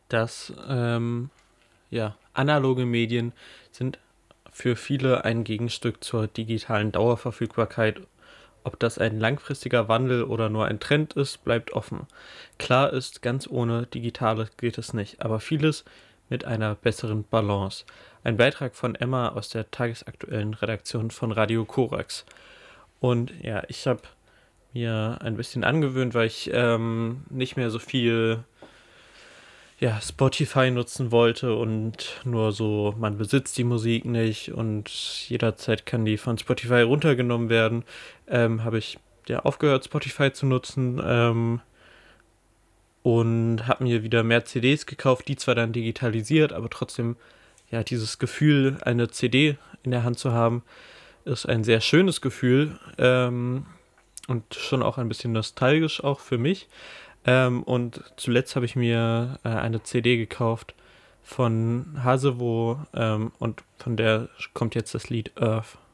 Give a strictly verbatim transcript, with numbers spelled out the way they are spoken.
dass ähm, ja, analoge Medien sind für viele ein Gegenstück zur digitalen Dauerverfügbarkeit. Ob das ein langfristiger Wandel oder nur ein Trend ist, bleibt offen. Klar ist, ganz ohne Digitales geht es nicht, aber vieles mit einer besseren Balance. Ein Beitrag von Emma aus der tagesaktuellen Redaktion von Radio Korax. Und ja, ich habe mir ein bisschen angewöhnt, weil ich ähm, nicht mehr so viel ja, Spotify nutzen wollte und nur so, man besitzt die Musik nicht und jederzeit kann die von Spotify runtergenommen werden, ähm, habe ich ja aufgehört, Spotify zu nutzen ähm, und habe mir wieder mehr C Ds gekauft, die zwar dann digitalisiert, aber trotzdem, ja, dieses Gefühl, eine C D in der Hand zu haben, ist ein sehr schönes Gefühl ähm, und schon auch ein bisschen nostalgisch auch für mich. Ähm, und zuletzt habe ich mir äh, eine C D gekauft von Hasewo ähm, und von der kommt jetzt das Lied Earth.